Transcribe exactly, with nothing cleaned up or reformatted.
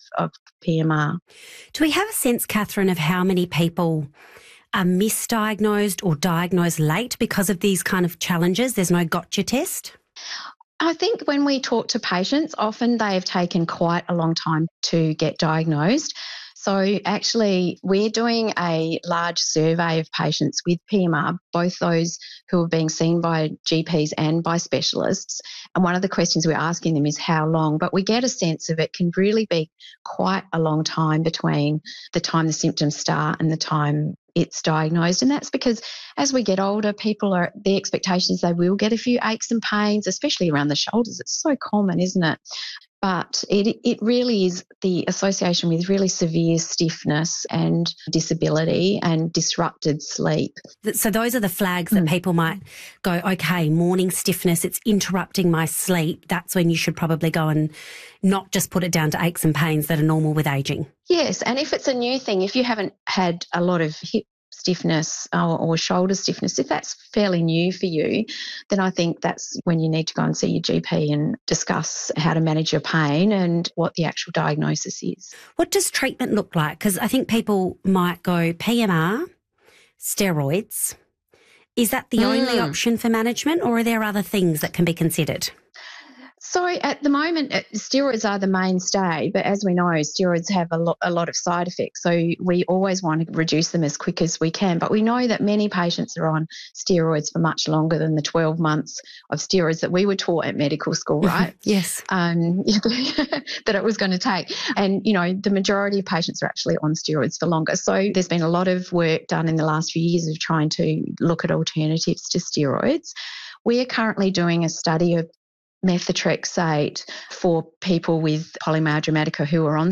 of P M R. Do we have a sense, Catherine, of how many people are misdiagnosed or diagnosed late because of these kind of challenges? There's no gotcha test? I think when we talk to patients, often they have taken quite a long time to get diagnosed. So actually, we're doing a large survey of patients with P M R, both those who are being seen by G Ps and by specialists. And one of the questions we're asking them is how long, but we get a sense of it can really be quite a long time between the time the symptoms start and the time it's diagnosed. And that's because as we get older, people are, the expectation is they will get a few aches and pains, especially around the shoulders. It's so common, isn't it? But it it really is the association with really severe stiffness and disability and disrupted sleep. So those are the flags that people might go, okay, morning stiffness, it's interrupting my sleep. That's when you should probably go and not just put it down to aches and pains that are normal with ageing. Yes, and if it's a new thing, if you haven't had a lot of hip stiffness or, or shoulder stiffness, if that's fairly new for you, then I think that's when you need to go and see your G P and discuss how to manage your pain and what the actual diagnosis is. What does treatment look like? Because I think people might go P M R, steroids. Is that the mm. only option for management, or are there other things that can be considered? So at the moment, steroids are the mainstay, but as we know, steroids have a lot, a lot of side effects. So we always want to reduce them as quick as we can. But we know that many patients are on steroids for much longer than the twelve months of steroids that we were taught at medical school, right? Yes. Um, that it was going to take. And, you know, the majority of patients are actually on steroids for longer. So there's been a lot of work done in the last few years of trying to look at alternatives to steroids. We are currently doing a study of methotrexate for people with polymyalgia rheumatica who are on